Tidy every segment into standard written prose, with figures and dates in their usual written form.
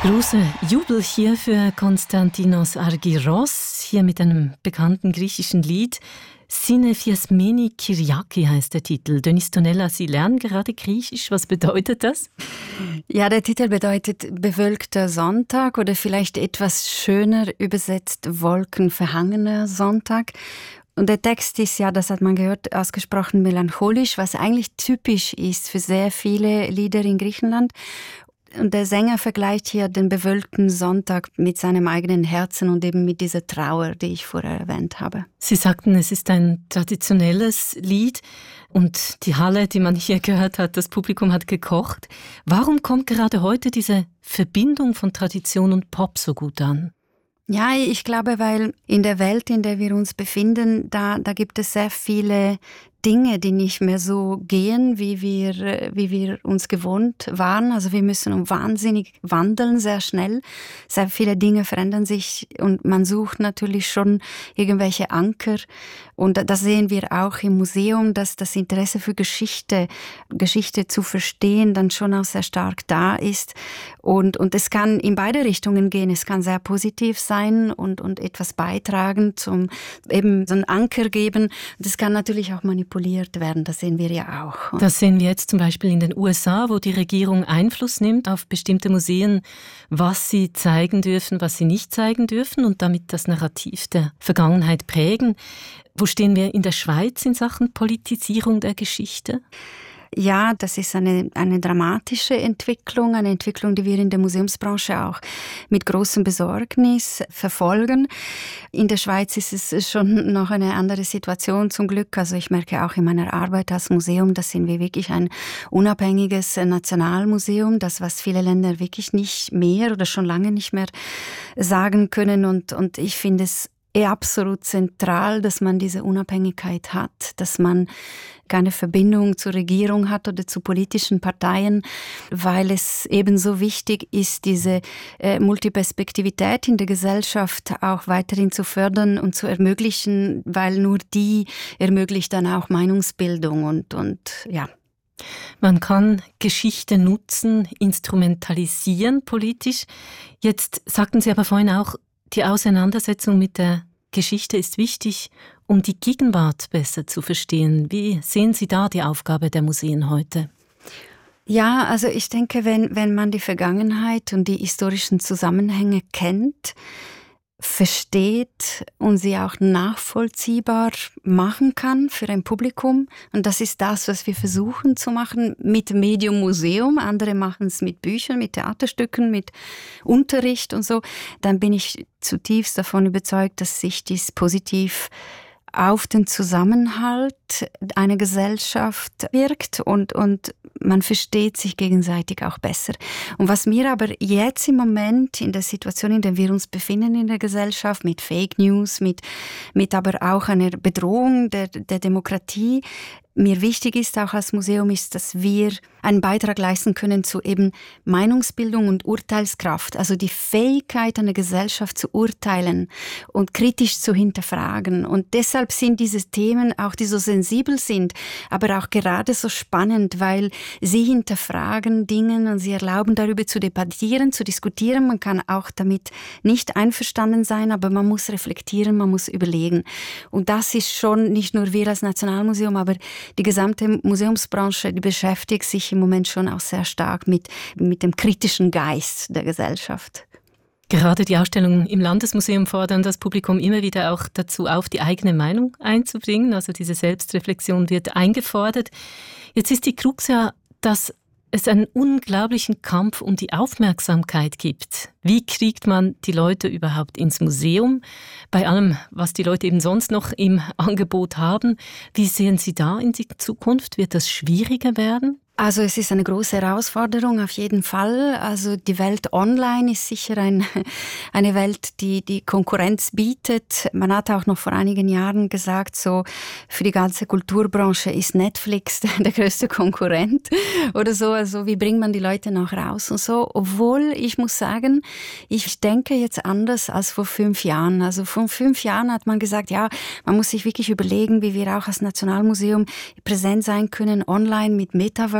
Großer Jubel hier für Konstantinos Argyros, hier mit einem bekannten griechischen Lied. Sine Fiasmeni Kyriaki heißt der Titel. Denise Tonella, Sie lernen gerade Griechisch. Was bedeutet das? Ja, der Titel bedeutet bewölkter Sonntag oder vielleicht etwas schöner übersetzt wolkenverhangener Sonntag. Und der Text ist ja, das hat man gehört, ausgesprochen melancholisch, was eigentlich typisch ist für sehr viele Lieder in Griechenland. Und der Sänger vergleicht hier den bewölkten Sonntag mit seinem eigenen Herzen und eben mit dieser Trauer, die ich vorher erwähnt habe. Sie sagten, es ist ein traditionelles Lied und die Halle, die man hier gehört hat, das Publikum hat gekocht. Warum kommt gerade heute diese Verbindung von Tradition und Pop so gut an? Ja, ich glaube, weil in der Welt, in der wir uns befinden, da gibt es sehr viele Dinge, die nicht mehr so gehen, wie wir uns gewohnt waren. Also wir müssen wahnsinnig wandeln, sehr schnell. Sehr viele Dinge verändern sich und man sucht natürlich schon irgendwelche Anker. Und das sehen wir auch im Museum, dass das Interesse für Geschichte zu verstehen, dann schon auch sehr stark da ist. Und es kann in beide Richtungen gehen. Es kann sehr positiv sein und etwas beitragen, zum eben so einen Anker geben. Und es kann natürlich auch manipuliert werden, das sehen wir ja auch. Das sehen wir jetzt zum Beispiel in den USA, wo die Regierung Einfluss nimmt auf bestimmte Museen, was sie zeigen dürfen, was sie nicht zeigen dürfen und damit das Narrativ der Vergangenheit prägen. Wo stehen wir in der Schweiz in Sachen Politisierung der Geschichte? Ja, das ist eine dramatische Entwicklung, eine Entwicklung, die wir in der Museumsbranche auch mit großem Besorgnis verfolgen. In der Schweiz ist es schon noch eine andere Situation zum Glück. Also ich merke auch in meiner Arbeit als Museum, da sind wir wirklich ein unabhängiges Nationalmuseum, das was viele Länder wirklich nicht mehr oder schon lange nicht mehr sagen können. Und ich finde es absolut zentral, dass man diese Unabhängigkeit hat, dass man keine Verbindung zur Regierung hat oder zu politischen Parteien, weil es ebenso wichtig ist, diese Multiperspektivität in der Gesellschaft auch weiterhin zu fördern und zu ermöglichen, weil nur die ermöglicht dann auch Meinungsbildung und ja. Man kann Geschichte nutzen, instrumentalisieren politisch. Jetzt sagten Sie aber vorhin auch, die Auseinandersetzung mit der Geschichte ist wichtig, um die Gegenwart besser zu verstehen. Wie sehen Sie da die Aufgabe der Museen heute? Ja, also ich denke, wenn man die Vergangenheit und die historischen Zusammenhänge kennt, versteht und sie auch nachvollziehbar machen kann für ein Publikum. Und das ist das, was wir versuchen zu machen mit dem Medium Museum. Andere machen es mit Büchern, mit Theaterstücken, mit Unterricht und so. Dann bin ich zutiefst davon überzeugt, dass sich dies positiv auf den Zusammenhalt einer Gesellschaft wirkt und man versteht sich gegenseitig auch besser. Und was mir aber jetzt im Moment in der Situation, in der wir uns befinden in der Gesellschaft, mit Fake News, mit aber auch einer Bedrohung der Demokratie, mir wichtig ist, auch als Museum, ist, dass wir einen Beitrag leisten können zu eben Meinungsbildung und Urteilskraft, also die Fähigkeit einer Gesellschaft zu urteilen und kritisch zu hinterfragen. Und deshalb sind diese Themen, auch die so sensibel sind, aber auch gerade so spannend, weil sie hinterfragen Dinge und sie erlauben, darüber zu debattieren, zu diskutieren. Man kann auch damit nicht einverstanden sein, aber man muss reflektieren, man muss überlegen. Und das ist schon nicht nur wir als Nationalmuseum, aber die gesamte Museumsbranche, die beschäftigt sich im Moment schon auch sehr stark mit dem kritischen Geist der Gesellschaft. Gerade die Ausstellungen im Landesmuseum fordern das Publikum immer wieder auch dazu auf, die eigene Meinung einzubringen. Also diese Selbstreflexion wird eingefordert. Jetzt ist die Krux ja, dass es einen unglaublichen Kampf um die Aufmerksamkeit gibt. Wie kriegt man die Leute überhaupt ins Museum? Bei allem, was die Leute eben sonst noch im Angebot haben. Wie sehen Sie da in die Zukunft? Wird das schwieriger werden? Also es ist eine große Herausforderung auf jeden Fall. Also die Welt online ist sicher eine Welt, die Konkurrenz bietet. Man hat auch noch vor einigen Jahren gesagt, so für die ganze Kulturbranche ist Netflix der größte Konkurrent oder so. Also wie bringt man die Leute noch raus und so. Obwohl ich muss sagen, ich denke jetzt anders als vor 5 Jahren. Also vor 5 Jahren hat man gesagt, ja, man muss sich wirklich überlegen, wie wir auch als Nationalmuseum präsent sein können online mit Metaverse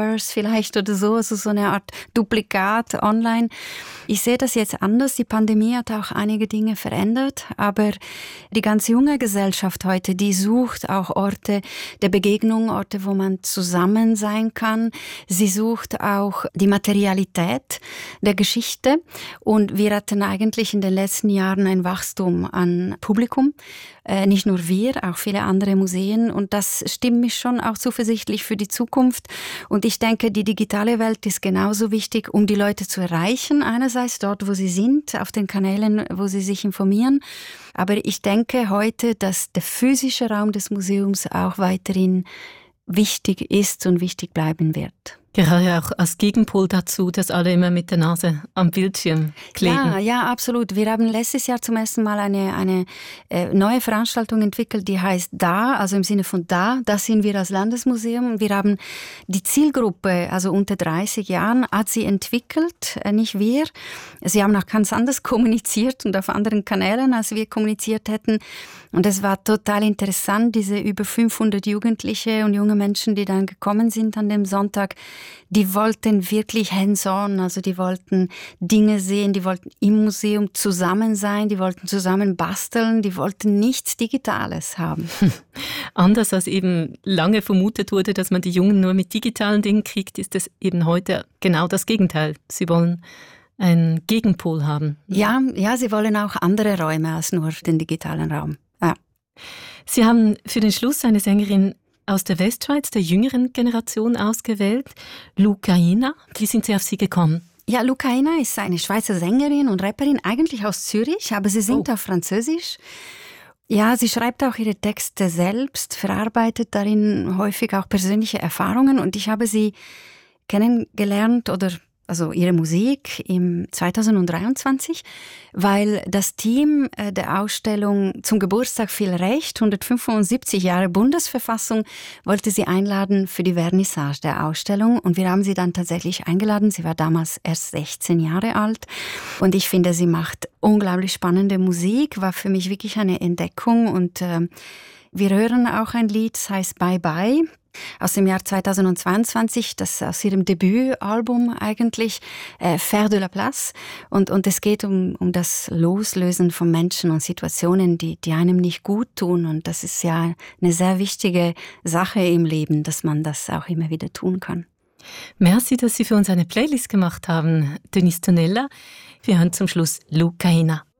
Metaverse vielleicht oder so, also so eine Art Duplikat online. Ich sehe das jetzt anders. Die Pandemie hat auch einige Dinge verändert, aber die ganz junge Gesellschaft heute, die sucht auch Orte der Begegnung, Orte, wo man zusammen sein kann. Sie sucht auch die Materialität der Geschichte und wir hatten eigentlich in den letzten Jahren ein Wachstum an Publikum. Nicht nur wir, auch viele andere Museen und das stimmt mich schon auch zuversichtlich für die Zukunft und ich denke, die digitale Welt ist genauso wichtig, um die Leute zu erreichen, einerseits dort, wo sie sind, auf den Kanälen, wo sie sich informieren, aber ich denke heute, dass der physische Raum des Museums auch weiterhin wichtig ist und wichtig bleiben wird. Gerade auch als Gegenpol dazu, dass alle immer mit der Nase am Bildschirm kleben. Ja, absolut. Wir haben letztes Jahr zum ersten Mal eine neue Veranstaltung entwickelt, die heißt Da, also im Sinne von Da sind wir als Landesmuseum. Und wir haben die Zielgruppe, also unter 30 Jahren, hat sie entwickelt, nicht wir. Sie haben auch ganz anders kommuniziert und auf anderen Kanälen, als wir kommuniziert hätten. Und es war total interessant, diese über 500 Jugendliche und junge Menschen, die dann gekommen sind an dem Sonntag, die wollten wirklich hands-on, also die wollten Dinge sehen, die wollten im Museum zusammen sein, die wollten zusammen basteln, die wollten nichts Digitales haben. Anders als eben lange vermutet wurde, dass man die Jungen nur mit digitalen Dingen kriegt, ist es eben heute genau das Gegenteil. Sie wollen einen Gegenpol haben. Ja, sie wollen auch andere Räume als nur den digitalen Raum. Ja. Sie haben für den Schluss eine Sängerin aus der Westschweiz, der jüngeren Generation, ausgewählt, Lucaina. Wie sind Sie auf sie gekommen? Ja, Lucaina ist eine Schweizer Sängerin und Rapperin, eigentlich aus Zürich, aber sie singt auf Französisch. Ja, sie schreibt auch ihre Texte selbst, verarbeitet darin häufig auch persönliche Erfahrungen und ich habe sie kennengelernt also ihre Musik im 2023, weil das Team der Ausstellung zum Geburtstag viel Recht, 175 Jahre Bundesverfassung, wollte sie einladen für die Vernissage der Ausstellung und wir haben sie dann tatsächlich eingeladen. Sie war damals erst 16 Jahre alt und ich finde, sie macht unglaublich spannende Musik, war für mich wirklich eine Entdeckung und wir hören auch ein Lied, das heißt Bye Bye. Aus dem Jahr 2022, das aus ihrem Debütalbum eigentlich, Faire de la Place. Und es geht um das Loslösen von Menschen und Situationen, die einem nicht gut tun. Und das ist ja eine sehr wichtige Sache im Leben, dass man das auch immer wieder tun kann. Merci, dass Sie für uns eine Playlist gemacht haben, Denise Tonella. Wir hören zum Schluss Lucaina.